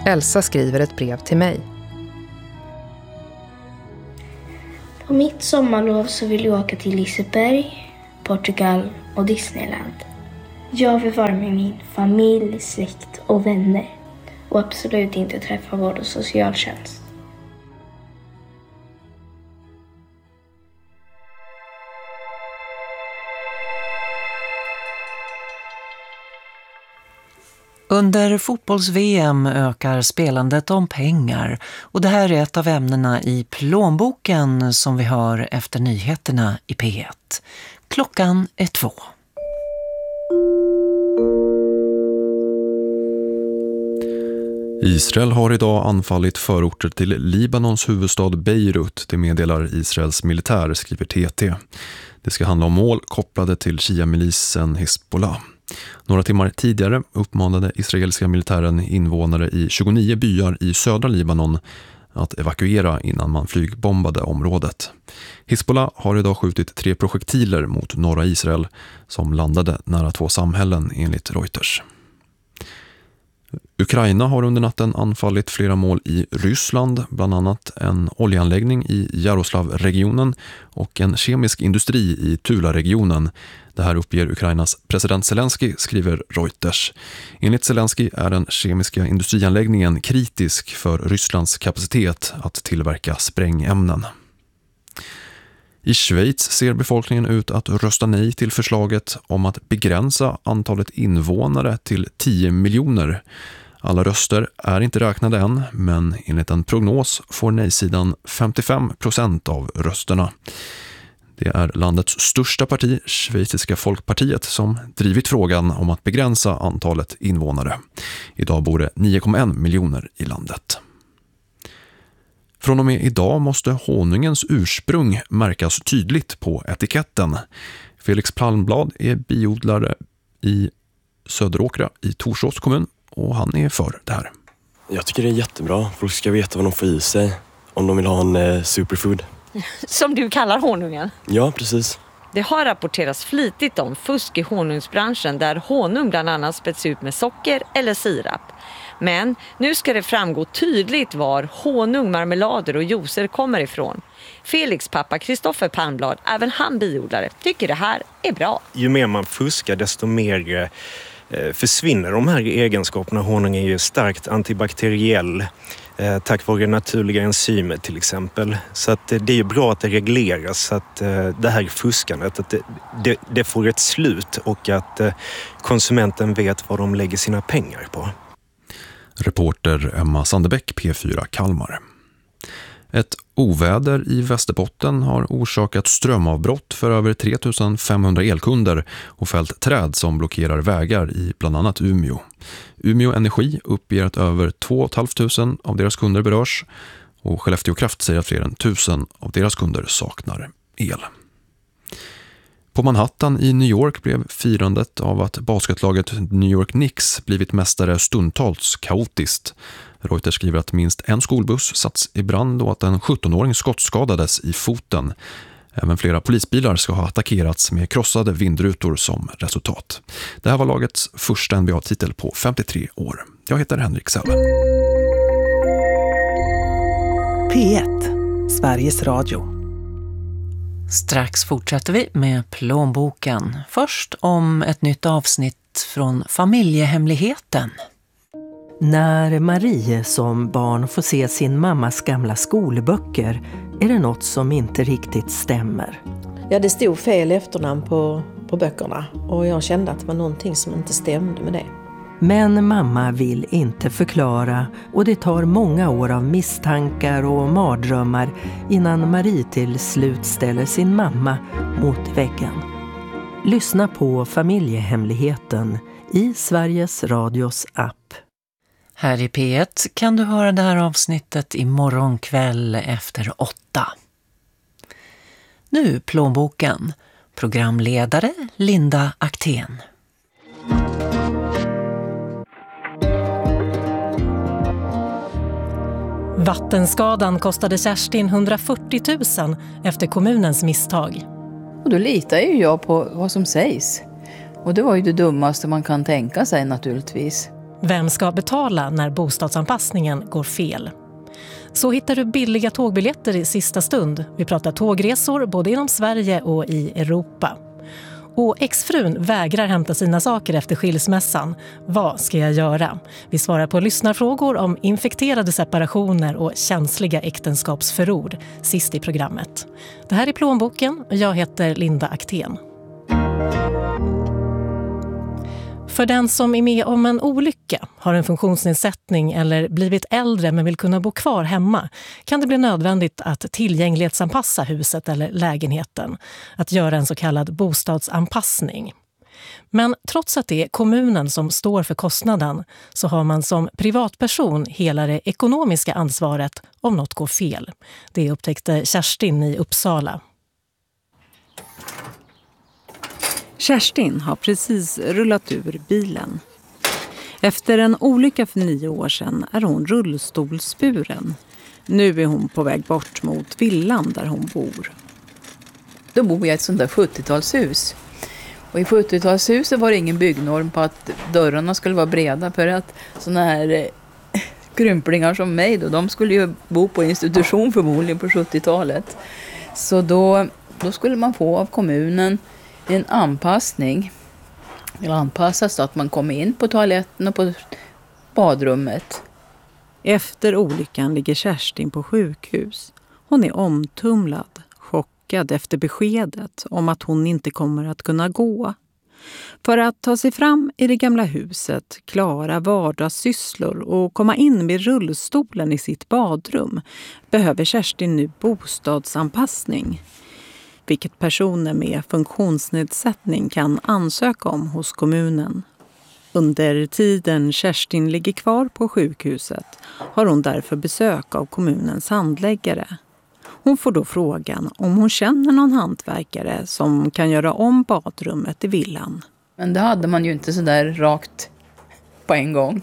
Elsa skriver ett brev till mig. På mitt sommarlov så vill jag åka till Liseberg, Portugal och Disneyland. Jag vill vara med min familj, släkt och vänner. Och absolut inte träffa vård och socialtjänst. Under fotbolls-VM ökar spelandet om pengar och det här är ett av ämnena i plånboken som vi hör efter nyheterna i P1. Klockan är 2. Israel har idag anfallit förorter till Libanons huvudstad Beirut, det meddelar Israels militär, skriver TT. Det ska handla om mål kopplade till Shia-milisen Hezbollah. Några timmar tidigare uppmanade israeliska militären invånare i 29 byar i södra Libanon att evakuera innan man flygbombade området. Hezbollah har idag skjutit 3 projektiler mot norra Israel som landade nära 2 samhällen enligt Reuters. Ukraina har under natten anfallit flera mål i Ryssland, bland annat en oljeanläggning i Jaroslavregionen och en kemisk industri i Tula-regionen. Det här uppger Ukrainas president Zelensky, skriver Reuters. Enligt Zelensky är den kemiska industrianläggningen kritisk för Rysslands kapacitet att tillverka sprängämnen. I Schweiz ser befolkningen ut att rösta nej till förslaget om att begränsa antalet invånare till 10 miljoner. Alla röster är inte räknade än, men enligt en prognos får nej-sidan 55% av rösterna. Det är landets största parti, Schweiziska folkpartiet, som drivit frågan om att begränsa antalet invånare. Idag bor det 9,1 miljoner i landet. Från och med idag måste honungens ursprung märkas tydligt på etiketten. Felix Palmblad är biodlare i Söderåkra i Torsås kommun och han är för det här. Jag tycker det är jättebra. Folk ska veta vad de får i sig om de vill ha en superfood. Som du kallar honungen? Ja, precis. Det har rapporterats flitigt om fusk i honungsbranschen där honung bland annat späds ut med socker eller sirap. Men nu ska det framgå tydligt var honung, marmelader och juicer kommer ifrån. Felix pappa Kristoffer Palmblad, även han biodlare, tycker det här är bra. Ju mer man fuskar desto mer försvinner de här egenskaperna. Honung är ju starkt antibakteriell tack vare naturliga enzymer till exempel. Så att det är ju bra att det regleras så att det här fuskandet att det får ett slut och att konsumenten vet vad de lägger sina pengar på. Reporter Emma Sandebäck, P4 Kalmar. Ett oväder i Västerbotten har orsakat strömavbrott för över 3500 elkunder och fällt träd som blockerar vägar i bland annat Umeå. Umeå Energi uppger att över 2 500 av deras kunder berörs och Skellefteå Kraft säger att fler än 1000 av deras kunder saknar el. På Manhattan i New York blev firandet av att basketlaget New York Knicks blivit mästare stundtals kaotiskt. Reuters skriver att minst en skolbuss satts i brand och att en 17-åring skottskadades i foten. Även flera polisbilar ska ha attackerats med krossade vindrutor som resultat. Det här var lagets första NBA-titel på 53 år. Jag heter Henrik Selle. P1, Sveriges Radio. Strax fortsätter vi med plånboken. Först om ett nytt avsnitt från Familjehemligheten. När Marie som barn får se sin mammas gamla skolböcker är det något som inte riktigt stämmer. Ja, det stod fel efternamn på böckerna och jag kände att det var någonting som inte stämde med det. Men mamma vill inte förklara och det tar många år av misstankar och mardrömmar innan Marie till slut ställer sin mamma mot väggen. Lyssna på Familjehemligheten i Sveriges Radios app. Här i P1 kan du höra det här avsnittet imorgon kväll efter 8. Nu plånboken. Programledare Linda Aktén. Vattenskadan kostade Kerstin 140 000 efter kommunens misstag. Och då litar ju jag på vad som sägs. Och det var ju det dummaste man kan tänka sig naturligtvis. Vem ska betala när bostadsanpassningen går fel? Så hittar du billiga tågbiljetter i sista stund. Vi pratar tågresor både inom Sverige och i Europa. Och exfrun vägrar hämta sina saker efter skilsmässan. Vad ska jag göra? Vi svarar på lyssnarfrågor om infekterade separationer och känsliga äktenskapsförord sist i programmet. Det här är Plånboken och jag heter Linda Aktén. För den som är med om en olycka, har en funktionsnedsättning eller blivit äldre men vill kunna bo kvar hemma kan det bli nödvändigt att tillgänglighetsanpassa huset eller lägenheten, att göra en så kallad bostadsanpassning. Men trots att det är kommunen som står för kostnaden så har man som privatperson hela det ekonomiska ansvaret om något går fel. Det upptäckte Kerstin i Uppsala. Kerstin har precis rullat ur bilen. Efter en olycka för 9 år sedan är hon rullstolsburen. Nu är hon på väg bort mot villan där hon bor. Då bor jag i ett sånt där 70-talshus. Och i 70-talshuset var det ingen byggnorm på att dörrarna skulle vara breda. För att såna här krymplingar som mig då, de skulle ju bo på institution förmodligen på 70-talet. Så då skulle man få av kommunen en anpassning. Eller anpassas så att man kommer in på toaletten och på badrummet. Efter olyckan ligger Kerstin på sjukhus. Hon är omtumlad, chockad efter beskedet om att hon inte kommer att kunna gå. För att ta sig fram i det gamla huset, klara vardagssysslor och komma in med rullstolen i sitt badrum behöver Kerstin nu bostadsanpassning. Vilket personer med funktionsnedsättning kan ansöka om hos kommunen. Under tiden Kerstin ligger kvar på sjukhuset har hon därför besök av kommunens handläggare. Hon får då frågan om hon känner någon hantverkare som kan göra om badrummet i villan. Men det hade man ju inte så där rakt på en gång.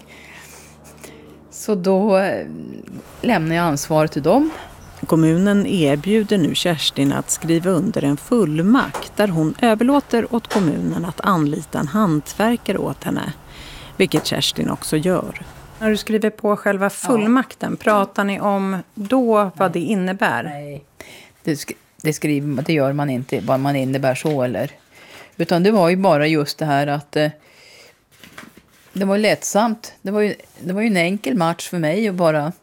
Så då lämnar jag ansvaret till dem. Kommunen erbjuder nu Kerstin att skriva under en fullmakt där hon överlåter åt kommunen att anlita en hantverkare åt henne, vilket Kerstin också gör. När du skriver på själva fullmakten, pratar ni om då vad det innebär? Nej, det gör man inte vad man innebär så eller. Utan det var ju bara just det här att det var lättsamt. Det var ju en enkel match för mig att bara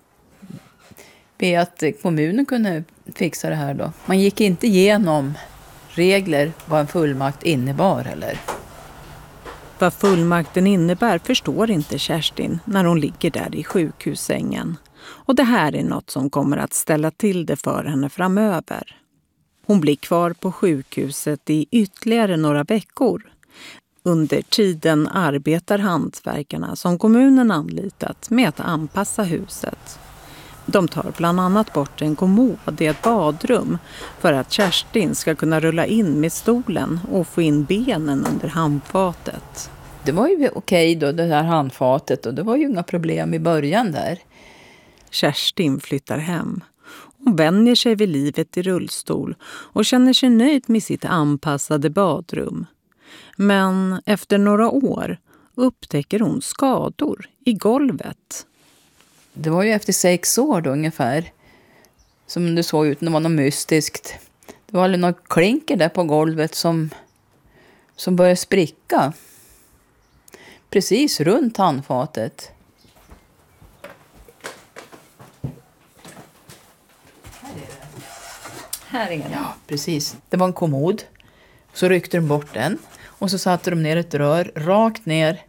be att kommunen kunde fixa det här då. Man gick inte igenom regler vad en fullmakt innebar eller. Vad fullmakten innebär förstår inte Kerstin när hon ligger där i sjukhussängen. Och det här är något som kommer att ställa till det för henne framöver. Hon blir kvar på sjukhuset i ytterligare några veckor. Under tiden arbetar hantverkarna som kommunen anlitat med att anpassa huset. De tar bland annat bort en kommod i ett badrum för att Kerstin ska kunna rulla in med stolen och få in benen under handfatet. Det var ju okej då, det här handfatet, och det var ju inga problem i början där. Kerstin flyttar hem. Hon vänjer sig vid livet i rullstol och känner sig nöjd med sitt anpassade badrum. Men efter några år upptäcker hon skador i golvet. Det var ju efter 6 år då ungefär som det såg ut, det var något mystiskt. Det var något klinker där på golvet som började spricka. Precis runt handfatet. Här är det. Ja, precis. Det var en kommod. Så ryckte de bort den. Och så satte de ner ett rör rakt ner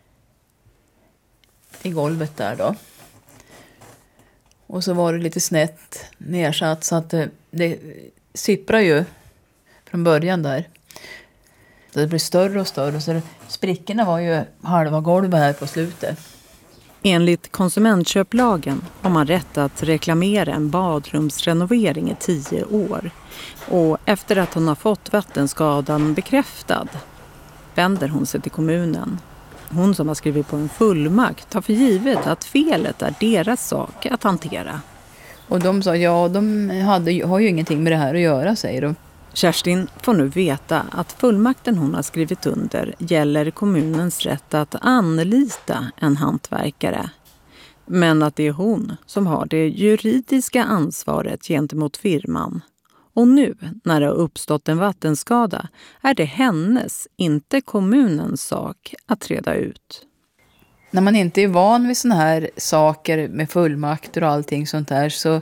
i golvet där då. Och så var det lite snett nedsatt så att det sipprar ju från början där. Det blev större och större så sprickorna var ju halva golvet här på slutet. Enligt konsumentköplagen har man rätt att reklamera en badrumsrenovering i 10 år. Och efter att hon har fått vattenskadan bekräftad vänder hon sig till kommunen. Hon som har skrivit på en fullmakt har för givet att felet är deras sak att hantera. Och de sa ja, de har ju ingenting med det här att göra, säger de. Kerstin får nu veta att fullmakten hon har skrivit under gäller kommunens rätt att anlita en hantverkare. Men att det är hon som har det juridiska ansvaret gentemot firman. Och nu, när det har uppstått en vattenskada, är det hennes, inte kommunens sak att reda ut. När man inte är van vid såna här saker med fullmakter och allting sånt där, så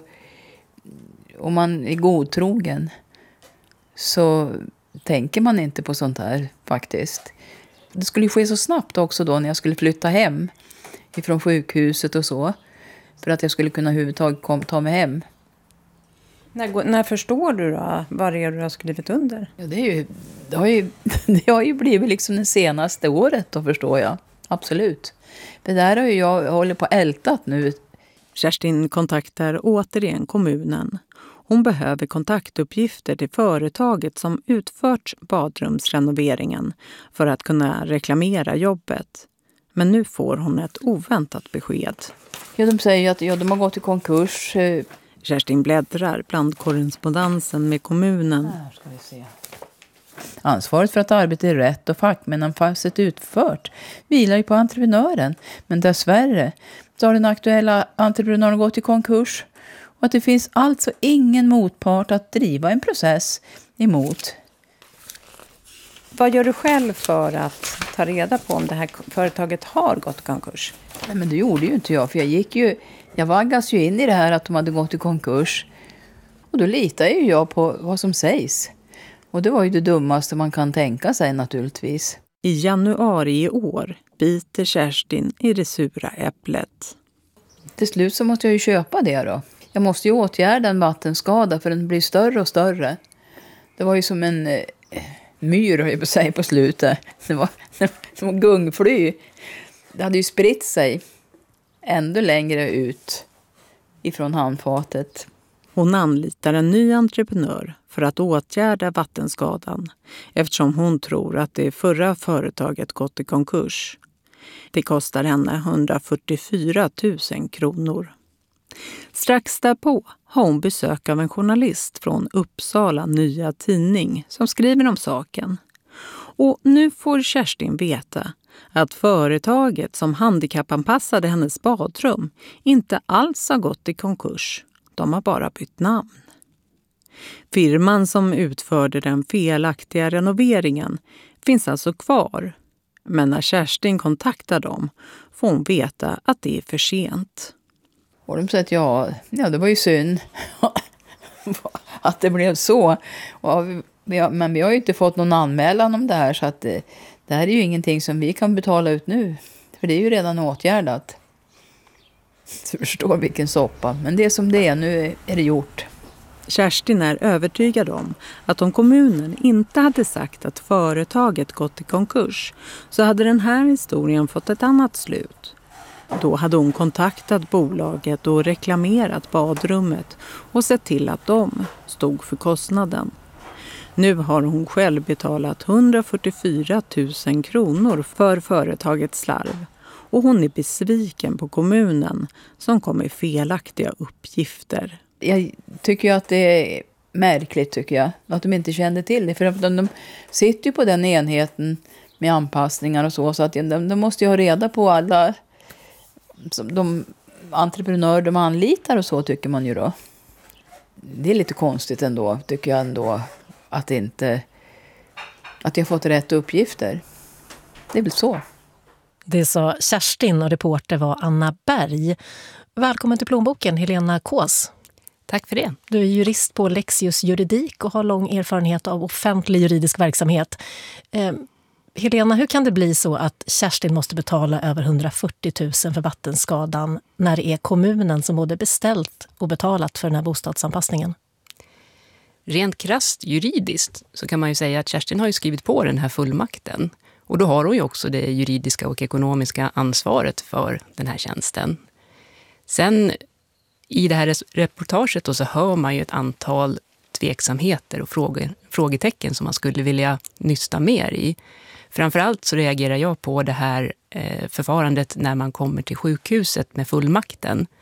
om man är godtrogen så tänker man inte på sånt här faktiskt. Det skulle ju ske så snabbt också då när jag skulle flytta hem ifrån sjukhuset och så, för att jag skulle kunna överhuvudtaget ta mig hem. När förstår du då vad det är du har skrivit under? Ja, det har ju blivit liksom det senaste året då, förstår jag. Absolut. Det där har ju jag håller på ältat nu. Kerstin kontaktar återigen kommunen. Hon behöver kontaktuppgifter till företaget som utfört badrumsrenoveringen för att kunna reklamera jobbet. Men nu får hon ett oväntat besked. Ja, de säger att de har gått i konkurs. Kerstin bläddrar bland korrespondensen med kommunen. Här ska vi se. Ansvaret för att arbetet är rätt och fackmännanpassat utfört vilar ju på entreprenören. Men dessvärre så har den aktuella entreprenören gått i konkurs. Och att det finns alltså ingen motpart att driva en process emot. Vad gör du själv för att ta reda på om det här företaget har gått i konkurs? Nej, men det gjorde ju inte jag, för jag vaggas ju in i det här att de hade gått i konkurs. Och då litar ju jag på vad som sägs. Och det var ju det dummaste man kan tänka sig naturligtvis. I januari i år biter Kerstin i det sura äpplet. Till slut så måste jag ju köpa det då. Jag måste ju åtgärda en vattenskada för den blir större och större. Det var ju som en myr, har jag på sig, på slutet. Det var som gungfly. Det hade ju spritt sig ännu längre ut ifrån handfatet. Hon anlitar en ny entreprenör för att åtgärda vattenskadan eftersom hon tror att det förra företaget gått i konkurs. Det kostar henne 144 000 kronor. Strax därpå har hon besök av en journalist från Uppsala Nya Tidning som skriver om saken. Och nu får Kerstin veta att företaget som handikappanpassade hennes badrum inte alls har gått i konkurs. De har bara bytt namn. Firman som utförde den felaktiga renoveringen finns alltså kvar. Men när Kerstin kontaktar dem får hon veta att det är för sent. Och de säger att ja, det var ju synd att det blev så. Men vi har ju inte fått någon anmälan om det här, så att det här är ju ingenting som vi kan betala ut nu. För det är ju redan åtgärdat. Så förstår vilken soppa. Men det är som det är, nu är det gjort. Kerstin är övertygad om att om kommunen inte hade sagt att företaget gått i konkurs så hade den här historien fått ett annat slut. Då hade hon kontaktat bolaget och reklamerat badrummet och sett till att de stod för kostnaden. Nu har hon själv betalat 144 000 kronor för företagets slarv. Och hon är besviken på kommunen som kom med felaktiga uppgifter. Jag tycker ju att det är märkligt, tycker jag, att de inte kände till det. För de sitter ju på den enheten med anpassningar och så att de måste ju ha reda på alla de entreprenörer de anlitar och så, tycker man ju då. Det är lite konstigt ändå, tycker jag ändå, att jag fått rätt uppgifter. Det är väl så. Det sa Kerstin och reporter var Anna Berg. Välkommen till Plånboken, Helena Kås. Tack för det. Du är jurist på Lexius Juridik och har lång erfarenhet av offentlig juridisk verksamhet. Helena, hur kan det bli så att Kerstin måste betala över 140 000 för vattenskadan när det är kommunen som både beställt och betalat för den här bostadsanpassningen? Rent krasst juridiskt så kan man ju säga att Kerstin har ju skrivit på den här fullmakten. Och då har hon ju också det juridiska och ekonomiska ansvaret för den här tjänsten. Sen i det här reportaget då så hör man ju ett antal tveksamheter och frågetecken som man skulle vilja nysta mer i. Framförallt så reagerar jag på det här förfarandet när man kommer till sjukhuset med fullmakten.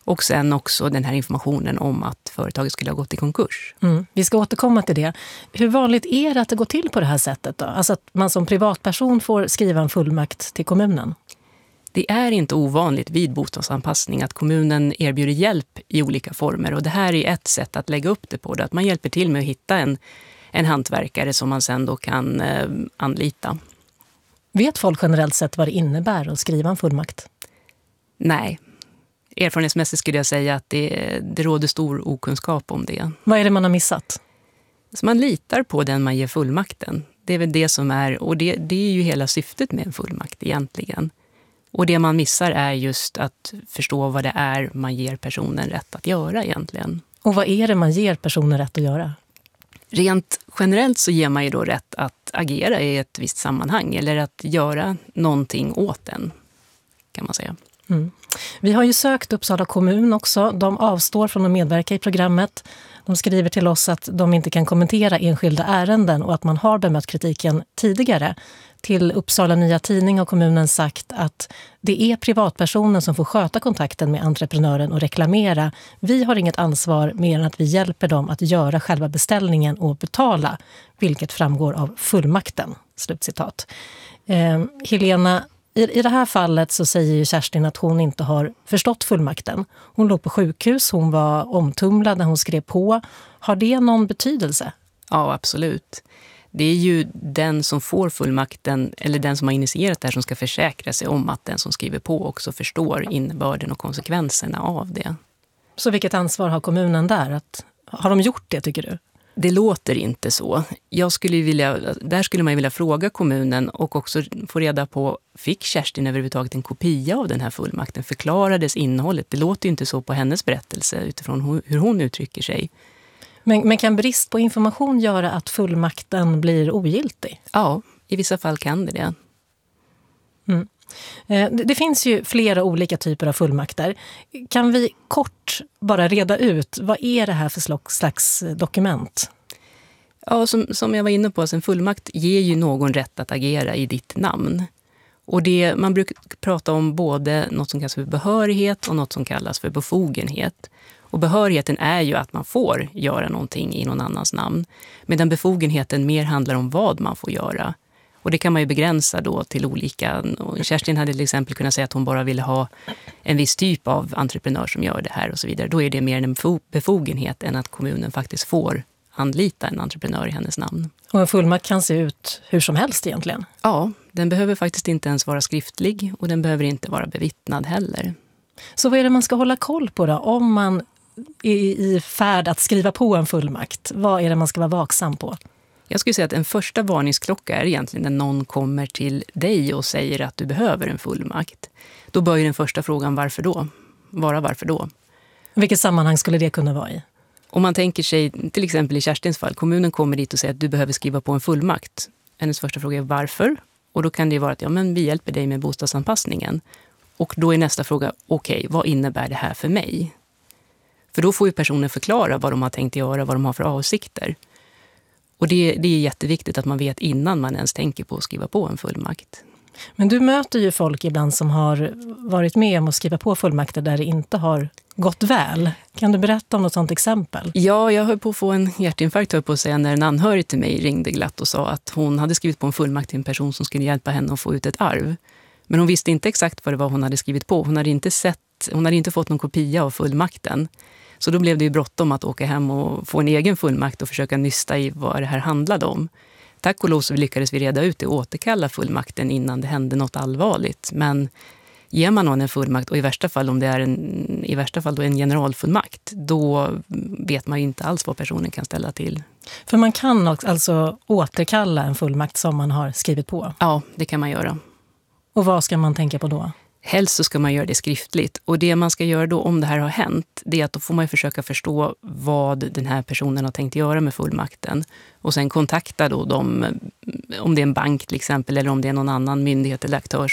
Och sen också den här informationen om att företaget skulle ha gått i konkurs. Vi ska återkomma till det. Hur vanligt är det att det går till på det här sättet då? Alltså att man som privatperson får skriva en fullmakt till kommunen? Det är inte ovanligt vid bostadsanpassning att kommunen erbjuder hjälp i olika former. Och det här är ett sätt att lägga upp det på det. Att man hjälper till med att hitta en hantverkare som man sen då kan anlita. Vet folk generellt sett vad det innebär att skriva en fullmakt? Nej. Erfarenhetsmässigt skulle jag säga att det råder stor okunskap om det. Vad är det man har missat? Så man litar på den man ger fullmakten. Det är väl det som är, och det är ju hela syftet med en fullmakt egentligen. Och det man missar är just att förstå vad det är man ger personen rätt att göra egentligen. Och vad är det man ger personen rätt att göra? Rent generellt så ger man ju då rätt att agera i ett visst sammanhang eller att göra någonting åt den, kan man säga. Vi har ju sökt Uppsala kommun också. De avstår från att medverka i programmet. De skriver till oss att de inte kan kommentera enskilda ärenden och att man har bemött kritiken tidigare. Till Uppsala Nya Tidning har kommunen sagt att det är privatpersonen som får sköta kontakten med entreprenören och reklamera. Vi har inget ansvar mer än att vi hjälper dem att göra själva beställningen och betala, vilket framgår av fullmakten. Slutcitat. Helena, i det här fallet så säger ju Kerstin att hon inte har förstått fullmakten. Hon låg på sjukhus, hon var omtumlad när hon skrev på. Har det någon betydelse? Ja, absolut. Det är ju den som får fullmakten eller den som har initierat det här som ska försäkra sig om att den som skriver på också förstår innebörden och konsekvenserna av det. Så vilket ansvar har kommunen där? Har de gjort det, tycker du? Det låter inte så. Där skulle man vilja fråga kommunen och också få reda på, fick Kerstin överhuvudtaget en kopia av den här fullmakten? Förklarades innehållet? Det låter ju inte så på hennes berättelse utifrån hur hon uttrycker sig. Men kan brist på information göra att fullmakten blir ogiltig? Ja, i vissa fall kan det. Det finns ju flera olika typer av fullmakter. Kan vi kort bara reda ut, vad är det här för slags dokument? Ja, som jag var inne på, en fullmakt ger ju någon rätt att agera i ditt namn. Och man brukar prata om både något som kallas för behörighet och något som kallas för befogenhet. Och behörigheten är ju att man får göra någonting i någon annans namn. Medan befogenheten mer handlar om vad man får göra. Och det kan man ju begränsa då till olika. Kerstin hade till exempel kunnat säga att hon bara ville ha en viss typ av entreprenör som gör det här och så vidare. Då är det mer en befogenhet än att kommunen faktiskt får anlita en entreprenör i hennes namn. Och en fullmakt kan se ut hur som helst egentligen? Ja, den behöver faktiskt inte ens vara skriftlig och den behöver inte vara bevittnad heller. Så vad är det man ska hålla koll på då om man är i färd att skriva på en fullmakt? Vad är det man ska vara vaksam på? Jag skulle säga att en första varningsklocka är egentligen när någon kommer till dig och säger att du behöver en fullmakt. Då bör ju den första frågan varför då? Varför då? Vilket sammanhang skulle det kunna vara i? Om man tänker sig, till exempel i Kerstins fall, kommunen kommer dit och säger att du behöver skriva på en fullmakt. Hennes första fråga är varför? Och då kan det vara att vi hjälper dig med bostadsanpassningen. Och då är nästa fråga, okej, vad innebär det här för mig? För då får ju personen förklara vad de har tänkt göra, vad de har för avsikter. Och det är jätteviktigt att man vet innan man ens tänker på att skriva på en fullmakt. Men du möter ju folk ibland som har varit med om att skriva på fullmakter där det inte har gått väl. Kan du berätta om något sådant exempel? Ja, jag höll på att få en hjärtinfarkt höll på att säga när en anhörig till mig ringde glatt och sa att hon hade skrivit på en fullmakt till en person som skulle hjälpa henne att få ut ett arv. Men hon visste inte exakt vad det var hon hade skrivit på. Hon hade inte fått någon kopia av fullmakten. Så då blev det ju bråttom att åka hem och få en egen fullmakt och försöka nysta i vad det här handlade om. Tack och lov så lyckades vi reda ut det och återkalla fullmakten innan det hände något allvarligt. Men ger man någon en fullmakt och i värsta fall om det är en generalfullmakt, då vet man ju inte alls vad personen kan ställa till. För man kan alltså återkalla en fullmakt som man har skrivit på? Ja, det kan man göra. Och vad ska man tänka på då? Helst så ska man göra det skriftligt. Och det man ska göra då om det här har hänt, det är att då får man försöka förstå vad den här personen har tänkt göra med fullmakten. Och sen kontakta då dem, om det är en bank till exempel, eller om det är någon annan myndighet eller aktör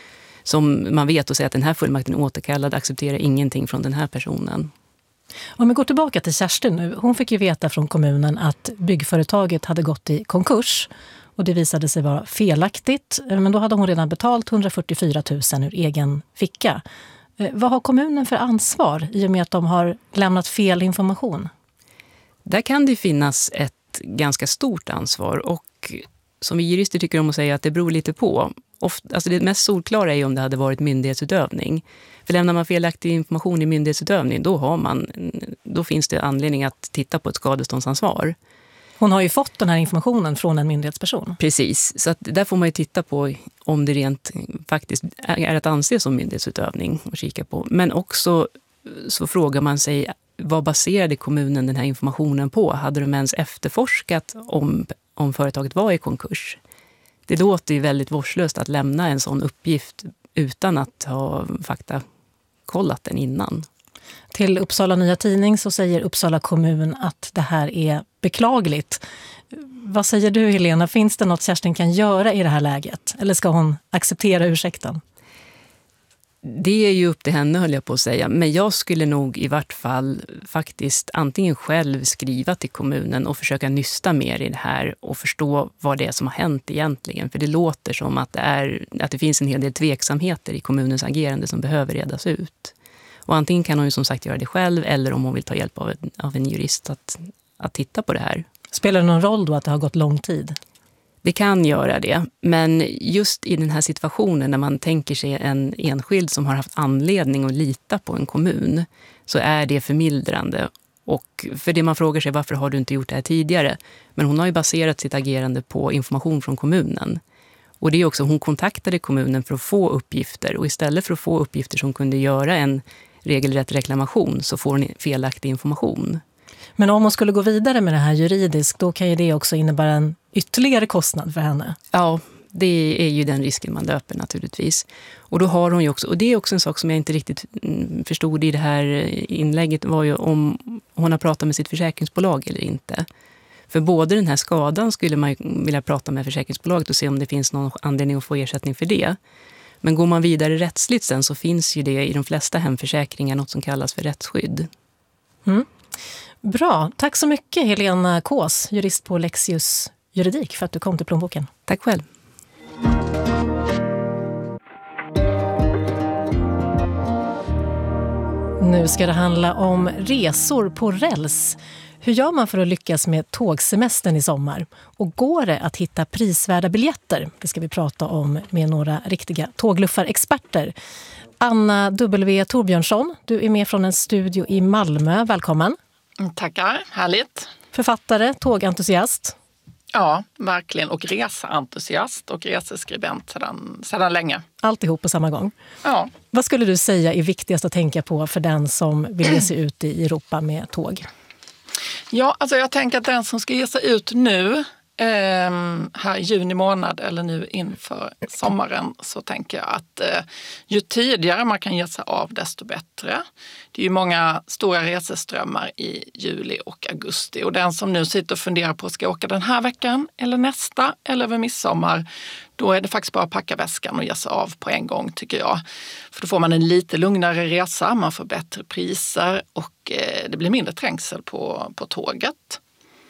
som man vet och säger att den här fullmakten är återkallad, accepterar ingenting från den här personen. Om vi går tillbaka till Kerstin nu. Hon fick ju veta från kommunen att byggföretaget hade gått i konkurs. Och det visade sig vara felaktigt. Men då hade hon redan betalt 144 000 ur egen ficka. Vad har kommunen för ansvar i och med att de har lämnat fel information? Där kan det finnas ett ganska stort ansvar, och som vi jurister tycker om att säga att det beror lite på. Alltså det mest solklara är om det hade varit myndighetsutövning. För lämnar man felaktig information i myndighetsutövning, då finns det anledning att titta på ett skadeståndsansvar. Hon har ju fått den här informationen från en myndighetsperson. Precis, så att där får man ju titta på om det rent faktiskt är att anse som myndighetsutövning och kika på. Men också så frågar man sig, vad baserade kommunen den här informationen på? Hade de ens efterforskat om företaget var i konkurs? Det låter ju väldigt vårdslöst att lämna en sån uppgift utan att ha kollat den innan. Till Uppsala Nya Tidning så säger Uppsala kommun att det här är beklagligt. Vad säger du, Helena? Finns det något Kerstin kan göra i det här läget? Eller ska hon acceptera ursäkten? Det är ju upp till henne, höll jag på att säga. Men jag skulle nog i vart fall faktiskt antingen själv skriva till kommunen och försöka nysta mer i det här och förstå vad det är som har hänt egentligen. För det låter som att det finns en hel del tveksamheter i kommunens agerande som behöver redas ut. Och antingen kan hon ju som sagt göra det själv, eller om hon vill ta hjälp av en jurist att titta på det här. Spelar det någon roll då att det har gått lång tid? Det kan göra det, men just i den här situationen när man tänker sig en enskild som har haft anledning att lita på en kommun, så är det förmildrande. Och för det man frågar sig, varför har du inte gjort det här tidigare? Men hon har ju baserat sitt agerande på information från kommunen. Och det är också, hon kontaktade kommunen för att få uppgifter, och istället för att få uppgifter som kunde göra en regelrätt reklamation så får hon felaktig information. Men om hon skulle gå vidare med det här juridiskt, då kan ju det också innebära en ytterligare kostnad för henne. Ja, det är ju den risken man löper naturligtvis. Och då har hon ju också, och det är också en sak som jag inte riktigt förstod i det här inlägget, var ju om hon har pratat med sitt försäkringsbolag eller inte. För både den här skadan skulle man ju vilja prata med försäkringsbolaget och se om det finns någon anledning att få ersättning för det. Men går man vidare rättsligt sen så finns ju det i de flesta hemförsäkringar något som kallas för rättsskydd. Mm. Bra, tack så mycket Helena Kås, jurist på Lexius Juridik, för att du kom till Plånboken. Tack själv. Nu ska det handla om resor på räls. Hur gör man för att lyckas med tågsemestern i sommar? Och går det att hitta prisvärda biljetter? Det ska vi prata om med några riktiga tågluffarexperter. Anna W. Torbjörnsson, du är med från en studio i Malmö. Välkommen. Tackar, härligt. Författare, tågentusiast. Ja, verkligen. Och reseentusiast och reseskribent sedan länge. Alltihop på samma gång. Ja. Vad skulle du säga är viktigast att tänka på för den som vill ge sig ut i Europa med tåg? Ja, alltså jag tänker att den som ska ge sig ut nu, här i juni månad eller nu inför sommaren, så tänker jag att ju tidigare man kan ge sig av desto bättre. Det är ju många stora reseströmmar i juli och augusti, och den som nu sitter och funderar på ska åka den här veckan eller nästa eller över midsommar, då är det faktiskt bara att packa väskan och ge sig av på en gång, tycker jag. För då får man en lite lugnare resa, man får bättre priser och det blir mindre trängsel på tåget.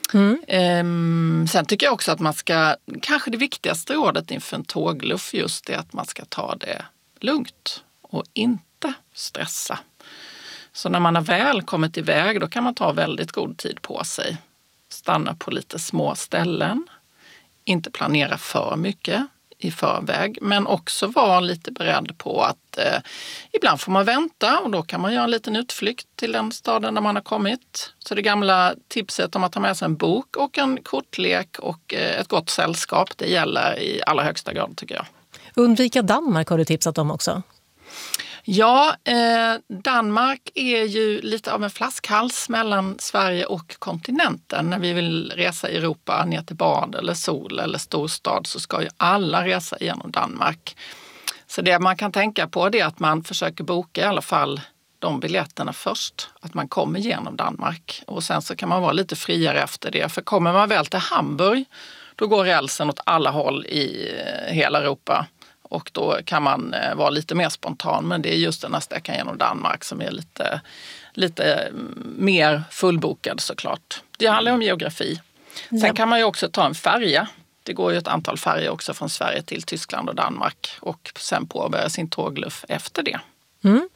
Sen tycker jag också att man ska, kanske det viktigaste rådet inför en tågluff just är att man ska ta det lugnt och inte stressa. Så när man har väl kommit iväg, då kan man ta väldigt god tid på sig. Stanna på lite små ställen, inte planera för mycket i förväg, men också vara lite beredd på att ibland får man vänta, och då kan man göra en liten utflykt till den staden där man har kommit. Så det gamla tipset om att ta med sig en bok och en kortlek och ett gott sällskap, det gäller i allra högsta grad, tycker jag. Undvika Danmark har du tipsat om också. Ja, Danmark är ju lite av en flaskhals mellan Sverige och kontinenten. När vi vill resa i Europa ner till bad eller sol eller storstad, så ska ju alla resa genom Danmark. Så det man kan tänka på är att man försöker boka i alla fall de biljetterna först. Att man kommer genom Danmark, och sen så kan man vara lite friare efter det. För kommer man väl till Hamburg, då går rälsen åt alla håll i hela Europa. Och då kan man vara lite mer spontan, men det är just den här sträckan genom Danmark som är lite mer fullbokad såklart. Det handlar om geografi. Sen kan man ju också ta en färja. Det går ju ett antal färger också från Sverige till Tyskland och Danmark, och sen påbörja sin tågluff efter det.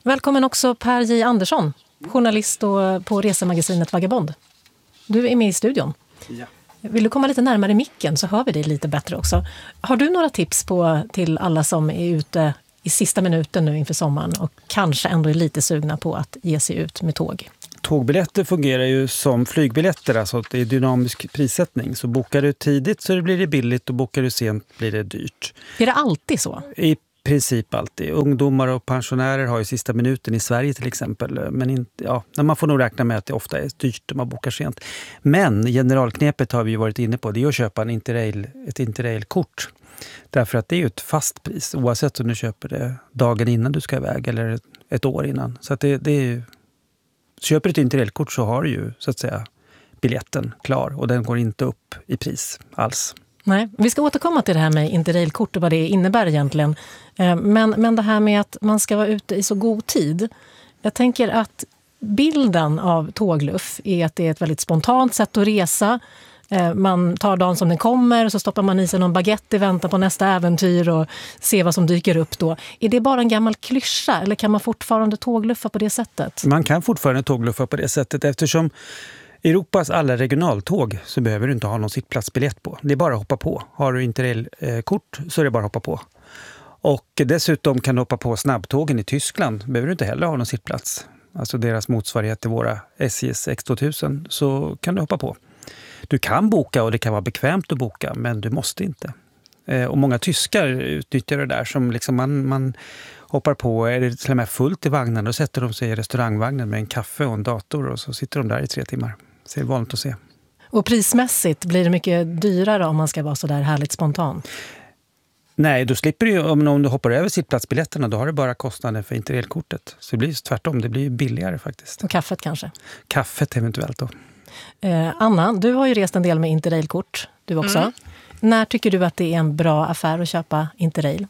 Välkommen också Per J. Andersson, journalist på resemagasinet Vagabond. Du är med i studion. Ja. Vill du komma lite närmare micken så hör vi dig lite bättre också. Har du några tips till alla som är ute i sista minuten nu inför sommaren och kanske ändå är lite sugna på att ge sig ut med tåg? Tågbiljetter fungerar ju som flygbiljetter, alltså att det är dynamisk prissättning. Så bokar du tidigt så blir det billigt och bokar du sent blir det dyrt. Är det alltid så? I princip alltid. Ungdomar och pensionärer har ju sista minuten i Sverige till exempel. Men inte, ja, man får nog räkna med att det ofta är dyrt om man bokar sent. Men generalknepet har vi ju varit inne på, det är att köpa ett Interrail-kort. Därför att det är ju ett fast pris oavsett om du köper det dagen innan du ska iväg eller ett år innan. Så att det är ju, köper du ett Interrail-kort så har du ju så att säga biljetten klar och den går inte upp i pris alls. Nej, vi ska återkomma till det här med Interrail-kort och vad det innebär egentligen. Men det här med att man ska vara ute i så god tid. Jag tänker att bilden av tågluff är att det är ett väldigt spontant sätt att resa. Man tar dagen som den kommer och så stoppar man i sig någon baguette i väntan på nästa äventyr och ser vad som dyker upp då. Är det bara en gammal klyscha eller kan man fortfarande tågluffa på det sättet? Man kan fortfarande tågluffa på det sättet eftersom Europas alla regionaltåg så behöver du inte ha någon sittplatsbiljett på. Det är bara att hoppa på. Har du Interrail-kort så är det bara att hoppa på. Och dessutom kan du hoppa på snabbtågen i Tyskland. Behöver du inte heller ha någon sittplats. Alltså deras motsvarighet till våra SJs X2000 så kan du hoppa på. Du kan boka och det kan vara bekvämt att boka men du måste inte. Och många tyskar utnyttjar det där som liksom man hoppar på, är det till och med fullt i vagnen och sätter de sig i restaurangvagnen med en kaffe och en dator och så sitter de där i 3 timmar. Så det är vanligt att se. Och prismässigt blir det mycket dyrare om man ska vara så där härligt spontan? Nej, då slipper du ju, om du hoppar över sittplatsbiljetterna, då har du bara kostnaden för Interrail-kortet. Så det blir tvärtom, det blir billigare faktiskt. Och kaffet kanske? Kaffet eventuellt då. Anna, du har ju rest en del med Interrail-kort, du också. Mm. När tycker du att det är en bra affär att köpa Interrail?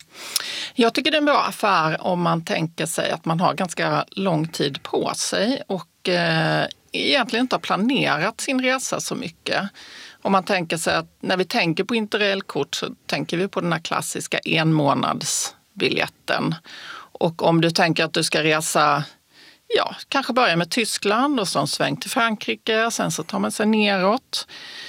Jag tycker det är en bra affär om man tänker sig att man har ganska lång tid på sig och egentligen inte har planerat sin resa så mycket. Om man tänker sig att när vi tänker på Interrail-kort så tänker vi på den här klassiska 1-månadsbiljetten. Och om du tänker att du ska resa, kanske börja med Tyskland och så en sväng till Frankrike, sen så tar man sig neråt.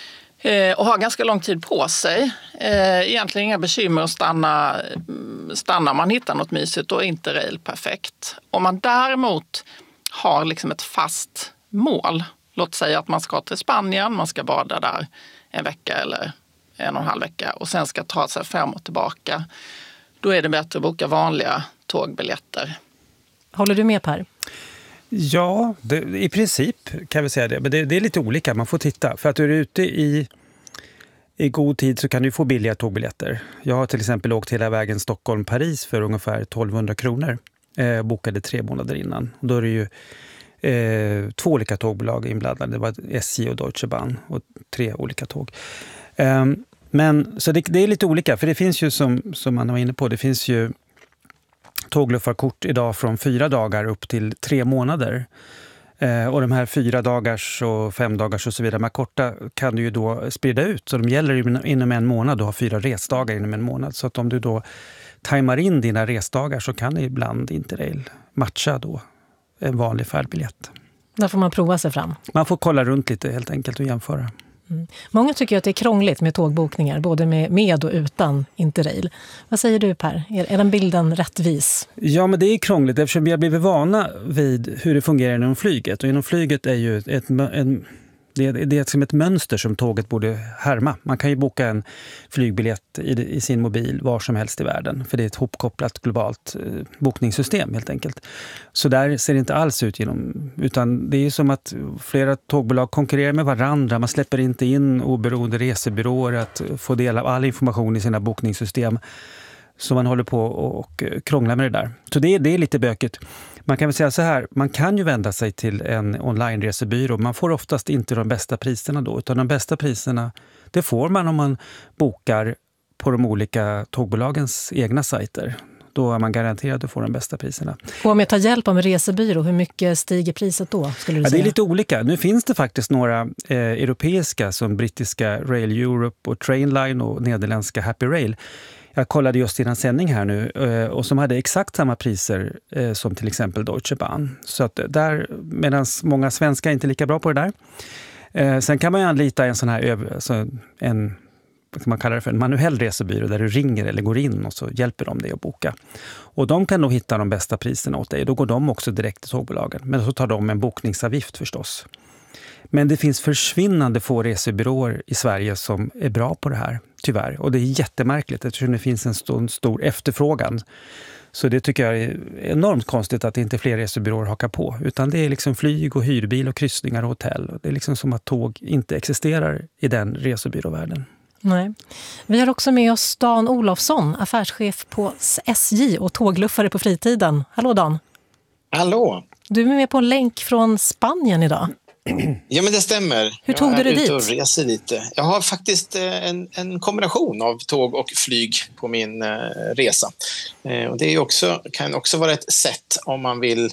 Och har ganska lång tid på sig. Egentligen inga bekymmer att stanna om man hittar något mysigt och Interrail perfekt. Om man däremot har liksom ett fast mål, låt säga att man ska till Spanien, man ska bada där en vecka eller 1,5 vecka och sen ska ta sig fram och tillbaka. Då är det bättre att boka vanliga tågbiljetter. Håller du med, Per? Ja, i princip kan vi säga det. Men det är lite olika, man får titta. För att du är ute i god tid så kan du få billiga tågbiljetter. Jag har till exempel åkt hela vägen Stockholm-Paris för ungefär 1200 kronor. Bokade 3 månader innan. Då är det ju 2 olika tågbolag inblandade. Det var SJ och Deutsche Bahn och 3 olika tåg. Men så det är lite olika. För det finns ju som man var inne på, det finns ju tågluffarkort idag från 4 dagar upp till 3 månader. Och de här 4 dagars och 5 dagars och så vidare, de här korta kan du ju då sprida ut. Så de gäller inom en månad, du har 4 resdagar inom en månad. Så att om du då tajmar in dina resdagar så kan ibland Interrail matcha då en vanlig färdbiljett. Där får man prova sig fram. Man får kolla runt lite helt enkelt och jämföra. Mm. Många tycker att det är krångligt med tågbokningar, både med och utan Interrail. Vad säger du, Per? Är den bilden rättvis? Ja, men det är krångligt eftersom vi har blivit vana vid hur det fungerar inom flyget. Och inom flyget är ju det är som ett mönster som tåget borde härma. Man kan ju boka en flygbiljett i sin mobil var som helst i världen. För det är ett hopkopplat globalt bokningssystem helt enkelt. Så där ser det inte alls ut utan det är som att flera tågbolag konkurrerar med varandra. Man släpper inte in oberoende resebyråer att få del av all information i sina bokningssystem. Så man håller på och krånglar med det där. Så det är lite bökigt. Man kan väl säga så här, man kan ju vända sig till en online-resebyrå. Man får oftast inte de bästa priserna då, utan de bästa priserna det får man om man bokar på de olika tågbolagens egna sajter. Då är man garanterad att få de bästa priserna. Och om jag tar hjälp av en resebyrå, hur mycket stiger priset då, skulle du säga? Det är lite olika. Nu finns det faktiskt några europeiska som brittiska Rail Europe och Trainline och nederländska Happy Rail jag kollade just innan sändning här nu och som hade exakt samma priser som till exempel Deutsche Bahn. Så att där, medan många svenskar är inte lika bra på det där. Sen kan man ju anlita en sån här vad man kallar det för en manuell resebyrå där du ringer eller går in och så hjälper de dig att boka. Och de kan nog hitta de bästa priserna åt dig. Då går de också direkt till tågbolagen. Men så tar de en bokningsavgift förstås. Men det finns försvinnande få resebyråer i Sverige som är bra på det här, tyvärr. Och det är jättemärkligt eftersom det finns en stor efterfrågan. Så det tycker jag är enormt konstigt att inte fler resebyråer hakar på. Utan det är liksom flyg och hyrbil och kryssningar och hotell. Det är liksom som att tåg inte existerar i den resebyråvärlden. Nej. Vi har också med oss Dan Olofsson, affärschef på SJ och tågluffare på fritiden. Hallå Dan. Hallå. Du är med på en länk från Spanien idag. Ja, men det stämmer. Hur tog du dig dit? Jag är ute och reser lite. Jag har faktiskt en kombination av tåg och flyg på min resa. Och det är kan också vara ett sätt om man vill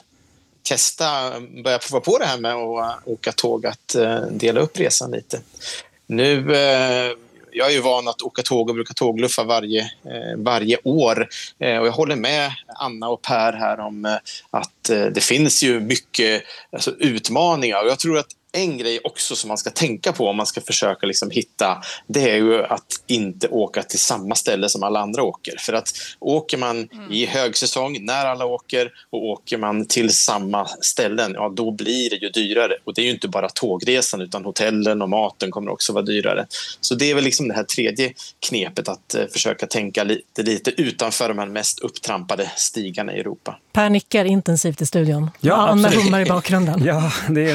börja prova på det här med att åka tåg, att dela upp resan lite. Nu, jag är ju van att åka tåg och brukar tågluffa varje år. Och jag håller med Anna och Per här om att det finns ju mycket utmaningar. Och jag tror att en grej också som man ska tänka på om man ska försöka hitta, det är ju att inte åka till samma ställe som alla andra åker. För att åker man i högsäsong när alla åker och åker man till samma ställen, ja då blir det ju dyrare. Och det är ju inte bara tågresan utan hotellen och maten kommer också vara dyrare. Så det är väl det här tredje knepet, att försöka tänka lite utanför de här mest upptrampade stigarna i Europa. Per nickar intensivt i studion. Ja, Anna hummar i bakgrunden. Ja,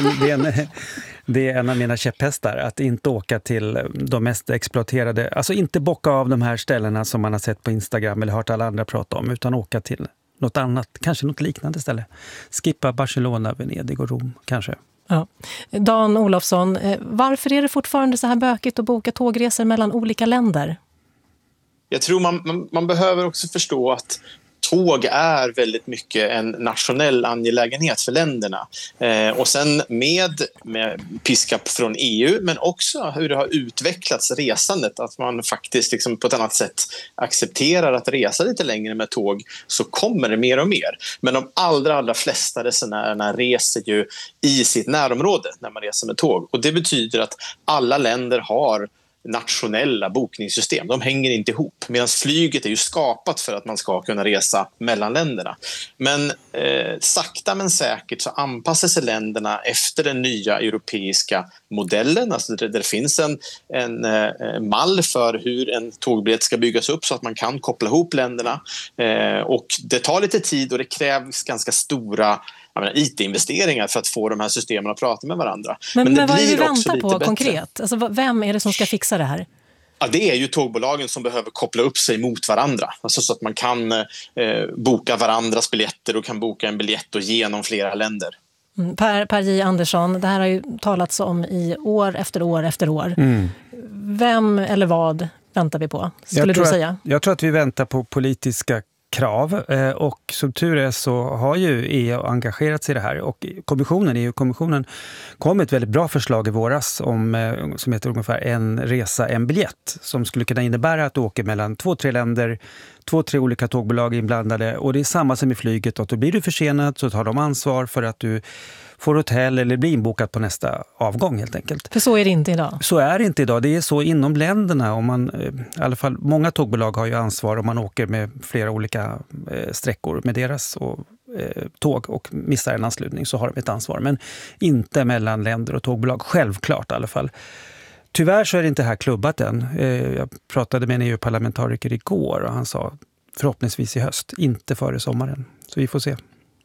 det är en av mina käpphästar, att inte åka till de mest exploaterade, alltså inte bocka av de här ställena som man har sett på Instagram eller hört alla andra prata om, utan åka till något annat, kanske något liknande ställe. Skippa Barcelona, Venedig och Rom kanske. Ja. Dan Olofsson, varför är det fortfarande så här bökigt att boka tågresor mellan olika länder? Jag tror man behöver också förstå att tåg är väldigt mycket en nationell angelägenhet för länderna. Och sen med piska från EU, men också hur det har utvecklats resandet, att man faktiskt på ett annat sätt accepterar att resa lite längre med tåg, så kommer det mer och mer. Men de allra flesta resenärerna reser ju i sitt närområde när man reser med tåg. Och det betyder att alla länder har nationella bokningssystem. De hänger inte ihop. Medan flyget är ju skapat för att man ska kunna resa mellan länderna. Men sakta men säkert så anpassar sig länderna efter den nya europeiska modellen. Alltså där det finns en mall för hur en tågbiljett ska byggas upp så att man kan koppla ihop länderna. Och det tar lite tid och det krävs ganska stora IT-investeringar för att få de här systemen att prata med varandra. Men det vad är blir det också väntar på lite konkret? Alltså, vem är det som ska fixa det här? Ja, det är ju tågbolagen som behöver koppla upp sig mot varandra. Alltså så att man kan boka varandras biljetter och kan boka en biljett och genom flera länder. Per J. Andersson, det här har ju talats om i år efter år efter år. Vem eller vad väntar vi på, skulle du säga? Jag tror att vi väntar på politiska krav, och som tur är så har ju EU engagerat sig i det här, och EU-kommissionen kom med ett väldigt bra förslag i våras som heter ungefär en resa, en biljett, som skulle kunna innebära att du åker mellan 2-3 länder, 2-3 olika tågbolag inblandade, och det är samma som i flyget, och då blir du försenad så tar de ansvar för att du får hotell eller blir inbokat på nästa avgång helt enkelt. För så är det inte idag? Så är det inte idag. Det är så inom länderna. Om man, i alla fall många tågbolag har ju ansvar om man åker med flera olika sträckor med deras tåg och missar en anslutning, så har de ett ansvar. Men inte mellan länder och tågbolag, självklart i alla fall. Tyvärr så är det inte här klubbat än. Jag pratade med en EU-parlamentariker igår och han sa förhoppningsvis i höst, inte före sommaren. Så vi får se.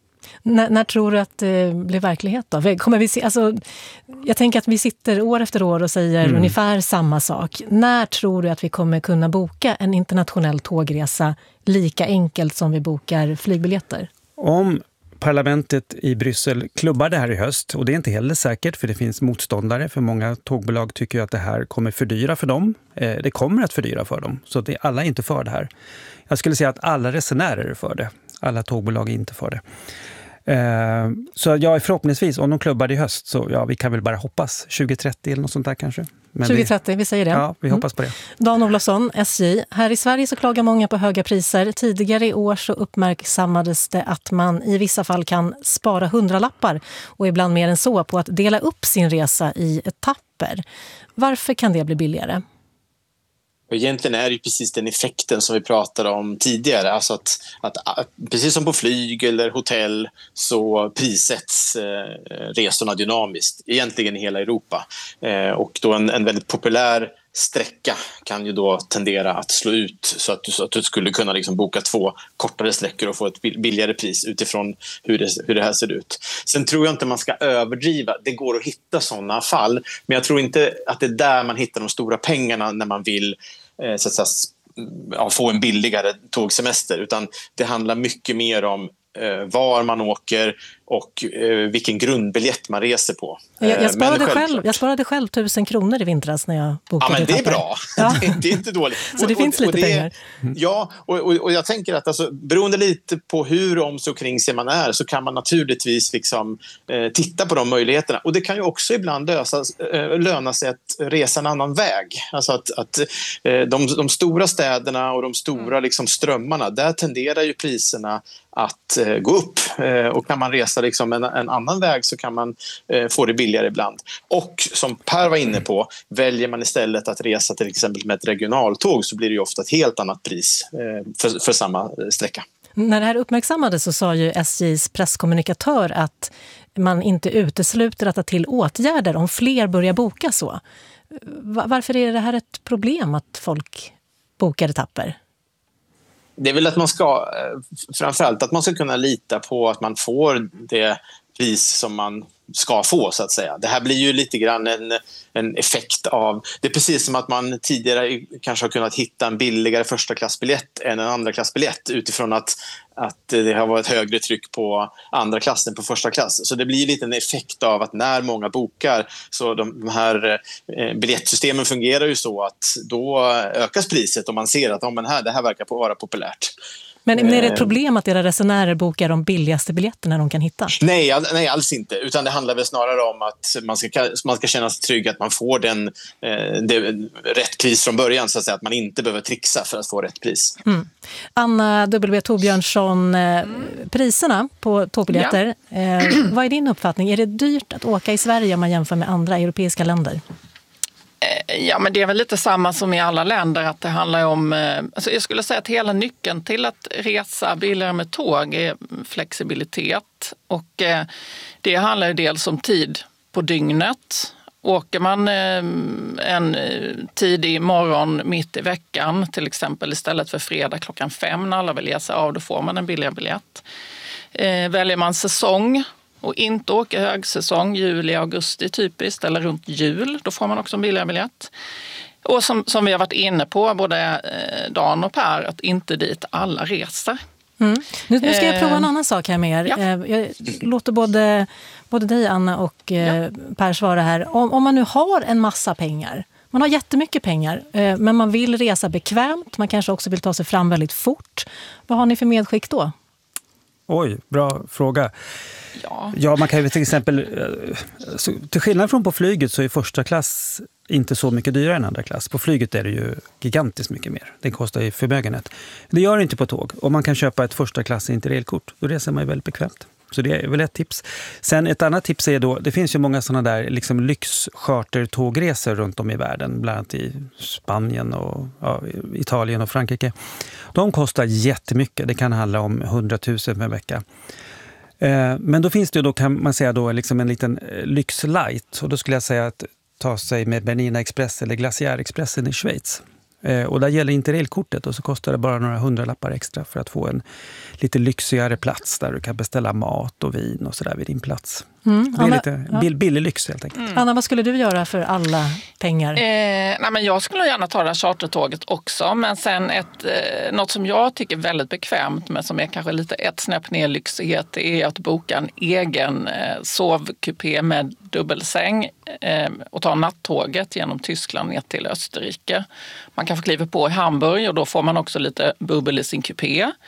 När tror du att det blir verklighet då? Kommer vi se, alltså, jag tänker att vi sitter år efter år och säger ungefär samma sak. När tror du att vi kommer kunna boka en internationell tågresa lika enkelt som vi bokar flygbiljetter? Om parlamentet i Bryssel klubbar det här i höst, och det är inte heller säkert för det finns motståndare, för många tågbolag tycker att det här kommer fördyra för dem. Det kommer att fördyra för dem, så det är alla inte för det här. Jag skulle säga att alla resenärer är för det. Alla tågbolag är inte för det. Så jag är förhoppningsvis, om de klubbar i höst, så ja, vi kan väl bara hoppas 2030 eller något sånt där kanske. Men 2030, vi säger det. Ja, vi hoppas på det. Dan Olofsson, SJ. Här i Sverige så klagar många på höga priser. Tidigare i år så uppmärksammades det att man i vissa fall kan spara 100-lappar och ibland mer än så på att dela upp sin resa i etapper. Varför kan det bli billigare? Och egentligen är det ju precis den effekten som vi pratade om tidigare. Alltså att precis som på flyg eller hotell så prissätts resorna dynamiskt. Egentligen i hela Europa. Och då en väldigt populär sträcka kan ju då tendera att slå ut så att du skulle kunna liksom boka 2 kortare sträckor och få ett billigare pris utifrån hur det här ser ut. Sen tror jag inte man ska överdriva. Det går att hitta sådana fall, men jag tror inte att det är där man hittar de stora pengarna när man vill så att säga, få en billigare tågsemester, utan det handlar mycket mer om var man åker och vilken grundbiljett man reser på. Jag sparade själv 1000 kronor i vintras när jag bokade. Ja, men det är bra. Ja. Det är inte dåligt. Så det finns lite pengar. Ja, och jag tänker att alltså, beroende lite på hur om så kring sig man är så kan man naturligtvis liksom, titta på de möjligheterna. Och det kan ju också ibland löna sig att resa en annan väg. Alltså att de stora städerna och de stora liksom, strömmarna, där tenderar ju priserna att gå upp. Och kan man resa liksom en annan väg så kan man få det billigare ibland. Och som Per var inne på, väljer man istället att resa till exempel med ett regionaltåg så blir det ju ofta ett helt annat pris för samma sträcka. När det här uppmärksammades så sa ju SJs presskommunikatör att man inte utesluter att ta till åtgärder om fler börjar boka så. Varför är det här ett problem att folk bokar etapper? Det är väl att man ska, framförallt att man ska kunna lita på att man får det pris som man ska få, så att säga. Det här blir ju lite grann en effekt av, det är precis som att man tidigare kanske har kunnat hitta en billigare första klassbiljett än en andra klassbiljett utifrån att det har varit högre tryck på andra klass än på första klass. Så det blir lite en effekt av att när många bokar så de här biljettsystemen fungerar ju så att då ökas priset och man ser att det här verkar vara populärt. Men är det ett problem att era resenärer bokar de billigaste biljetterna de kan hitta? Nej, alls inte. Utan det handlar väl snarare om att man ska känna sig trygg att man får rätt pris från början, så att säga, att man inte behöver trixa för att få rätt pris. Mm. Anna W. Torbjörnsson, priserna på tågbiljetter, vad är din uppfattning? Är det dyrt att åka i Sverige om man jämför med andra europeiska länder? Ja, men det är väl lite samma som i alla länder, att det handlar om, alltså jag skulle säga att hela nyckeln till att resa billigare med tåg är flexibilitet, och det handlar ju dels om tid på dygnet. Åker man en tidig morgon mitt i veckan, till exempel istället för fredag 5:00 när alla vill ge sig av, då får man en billigare biljett. Väljer man säsong och inte åker högsäsong, juli, augusti typiskt, eller runt jul, då får man också en billigare biljett. Och som vi har varit inne på, både Dan och Per, att inte dit alla reser. Mm. Nu ska jag prova en annan sak här med er. Ja. Jag låter både dig, Anna, och Per svara här. Om man nu har en massa pengar, man har jättemycket pengar, men man vill resa bekvämt, man kanske också vill ta sig fram väldigt fort. Vad har ni för medskick då? Oj, bra fråga. Ja, man kan ju till exempel, till skillnad från på flyget så är första klass inte så mycket dyrare än andra klass. På flyget är det ju gigantiskt mycket mer. Det kostar ju förmögenhet. Det gör det inte på tåg. Och man kan köpa ett första klass interrailkort. Då reser man ju väldigt bekvämt. Så det är väl ett tips. Sen ett annat tips är då, det finns ju många sådana där liksom lyxchartertågresor runt om i världen. Bland annat i Spanien och Italien och Frankrike. De kostar jättemycket. Det kan handla om 100 000 per vecka. Men då finns det ju, då kan man säga då, liksom en liten lyxlight. Och då skulle jag säga att ta sig med Bernina Express eller Glaciär Expressen i Schweiz. Och där gäller interrailkortet, och så kostar det bara några 100-lappar extra för att få en lite lyxigare plats där du kan beställa mat och vin och sådär vid din plats. Det är lite billig lyx helt enkelt. Anna, vad skulle du göra för alla pengar? Nej, men jag skulle gärna ta det här chartertåget också, men sen något som jag tycker är väldigt bekvämt, men som är kanske lite ett snäpp ner lyxighet, är att boka en egen sovkupé med dubbelsäng och ta nattåget genom Tyskland ner till Österrike. Man kan få kliva på i Hamburg och då får man också lite bubbel i sin kupé.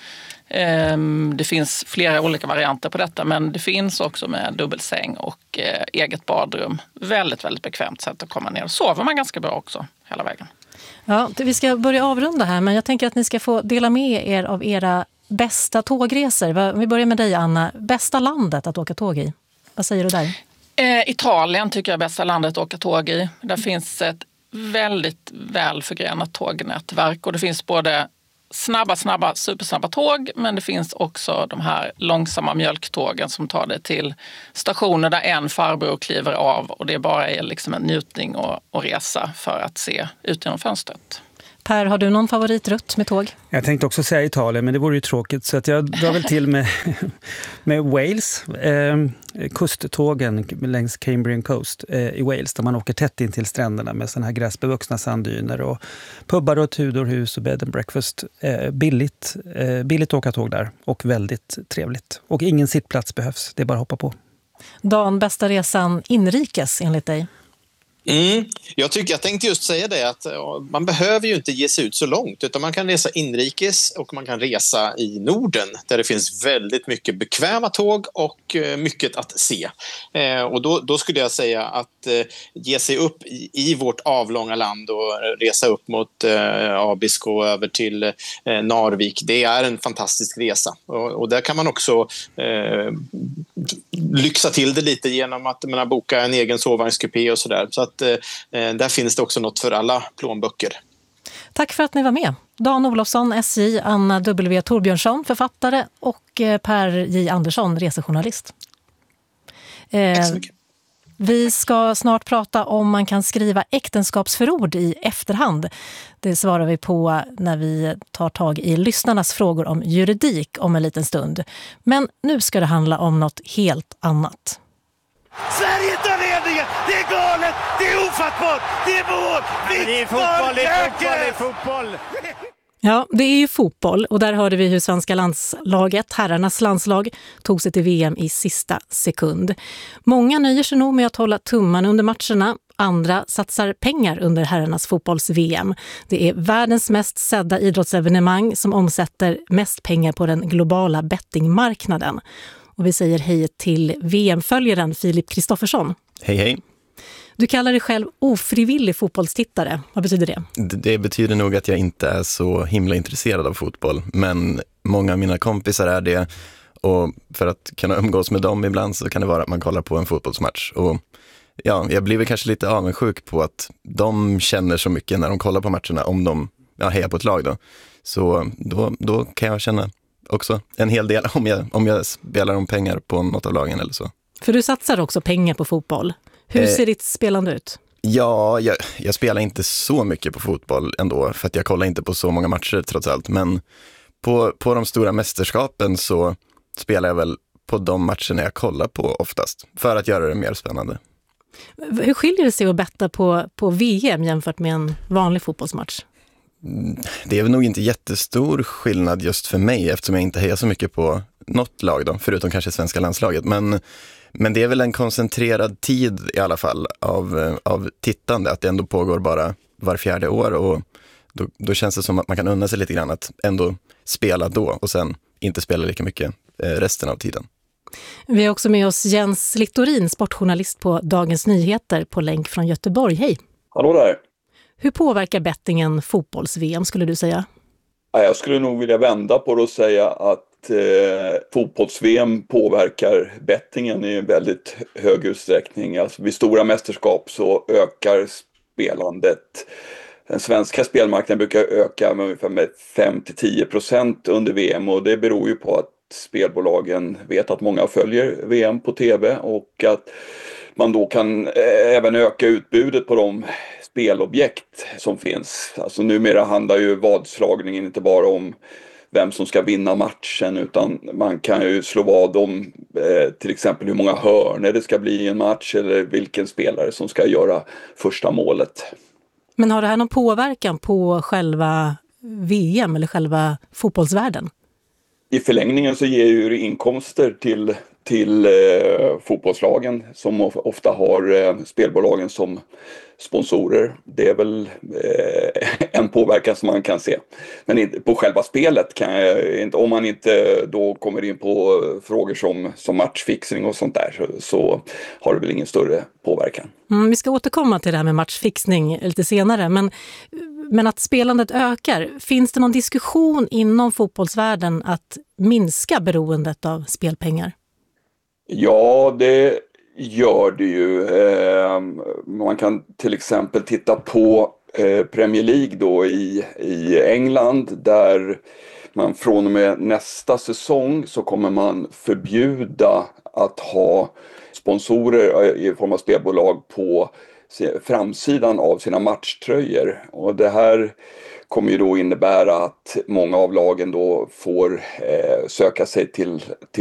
Det finns flera olika varianter på detta, men det finns också med dubbelsäng och eget badrum. Väldigt, väldigt bekvämt sätt att komma ner. Sover man ganska bra också hela vägen. Ja, vi ska börja avrunda här, men jag tänker att ni ska få dela med er av era bästa tågresor. Vi börjar med dig, Anna. Bästa landet att åka tåg i? Vad säger du där? Italien tycker jag är bästa landet att åka tåg i. Där finns ett väldigt väl förgrenat tågnätverk och det finns både supersnabba tåg, men det finns också de här långsamma mjölktågen som tar det till stationer där en farbror kliver av och det bara är liksom en njutning och resa för att se ut genom fönstret. Per, har du någon favoritrutt med tåg? Jag tänkte också säga Italien, men det vore ju tråkigt så att jag drar väl till med Wales. Kusttågen längs Cambrian Coast i Wales där man åker tätt in till stränderna med såna här gräsbevuxna sanddyner och pubbar och Tudorhus och bed and breakfast. Billigt att åka tåg där och väldigt trevligt. Och ingen sittplats behövs, det är bara att hoppa på. Dan, bästa resan inrikes enligt dig? Jag tänkte just säga det att man behöver ju inte ge sig ut så långt utan man kan resa inrikes och man kan resa i Norden där det finns väldigt mycket bekväma tåg och mycket att se. Och då skulle jag säga att ge sig upp i vårt avlånga land och resa upp mot Abisko över till Narvik, det är en fantastisk resa. Och där kan man också lyxa till det lite genom att man boka en egen sovvagnskupé och sådär. Så att där finns det också något för alla plånböcker. Tack för att ni var med. Dan Olofsson, SJ, Anna W. Torbjörnsson, författare och Per J. Andersson, resejournalist. Tack så mycket. Vi ska snart prata om man kan skriva äktenskapsförord i efterhand. Det svarar vi på när vi tar tag i lyssnarnas frågor om juridik om en liten stund. Men nu ska det handla om något helt annat. Sverige tar ledningen! Det är galet! Det är ofattbart! Det är mål! Det är fotboll! Ja, det är ju fotboll och där hörde vi hur svenska landslaget, herrarnas landslag, tog sig till VM i sista sekund. Många nöjer sig nog med att hålla tummarna under matcherna. Andra satsar pengar under herrarnas fotbolls-VM. Det är världens mest sedda idrottsevenemang som omsätter mest pengar på den globala bettingmarknaden. Och vi säger hej till VM-följaren Filip Kristoffersson. Hej, hej. Du kallar dig själv ofrivillig fotbollstittare. Vad betyder det? Det betyder nog att jag inte är så himla intresserad av fotboll. Men många av mina kompisar är det. Och för att kunna umgås med dem ibland så kan det vara att man kollar på en fotbollsmatch. Och ja, jag blir väl kanske lite avundsjuk på att de känner så mycket när de kollar på matcherna om de hejar på ett lag då. Så då kan jag känna också en hel del om jag spelar om pengar på något av lagen eller så. För du satsar också pengar på fotboll. Hur ser ditt spelande ut? Ja, jag spelar inte så mycket på fotboll ändå för att jag kollar inte på så många matcher trots allt. Men på de stora mästerskapen så spelar jag väl på de matcherna jag kollar på oftast för att göra det mer spännande. Hur skiljer det sig att betta på VM jämfört med en vanlig fotbollsmatch? Det är väl nog inte jättestor skillnad just för mig eftersom jag inte hejar så mycket på något lag då, förutom kanske svenska landslaget. Men det är väl en koncentrerad tid i alla fall av tittande, att det ändå pågår bara var fjärde år och då känns det som att man kan unna sig lite grann att ändå spela då och sen inte spela lika mycket resten av tiden. Vi har också med oss Jens Littorin, sportjournalist på Dagens Nyheter på länk från Göteborg. Hej! Hallå där! Hur påverkar bettingen fotbolls-VM skulle du säga? Jag skulle nog vilja vända på det och säga att fotbolls-VM påverkar bettingen i en väldigt hög utsträckning. Alltså vid stora mästerskap så ökar spelandet. Den svenska spelmarknaden brukar öka med ungefär 5-10% under VM och det beror ju på att spelbolagen vet att många följer VM på tv och att man då kan även öka utbudet på de spelobjekt som finns. Alltså numera handlar ju vadslagningen inte bara om vem som ska vinna matchen utan man kan ju slå vad om till exempel hur många hörnor det ska bli i en match eller vilken spelare som ska göra första målet. Men har det här någon påverkan på själva VM eller själva fotbollsvärlden? I förlängningen så ger ju det inkomster till till fotbollslagen som ofta har spelbolagen som sponsorer. Det är väl en påverkan som man kan se. Men på själva spelet kan jag inte, om man inte då kommer in på frågor som matchfixning och sånt där, så har det väl ingen större påverkan. Vi ska återkomma till det här med matchfixning lite senare, men att spelandet ökar, finns det någon diskussion inom fotbollsvärlden att minska beroendet av spelpengar? Ja, det gör det ju. Man kan till exempel titta på Premier League då i England, där man från och med nästa säsong så kommer man förbjuda att ha sponsorer i form av spelbolag på framsidan av sina matchtröjor. Och det här kommer ju då innebära att många av lagen då får söka sig till